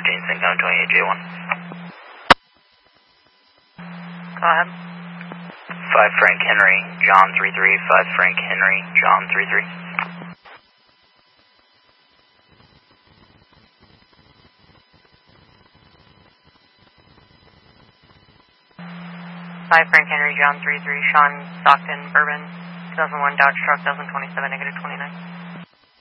Syncom 28J1. Go ahead. 5 Frank Henry, John 33, 5 Frank Henry, John 33. 5 Frank Henry, John 33, Sean Stockton, Bourbon, 2001 Dodge Truck, 2027, -29.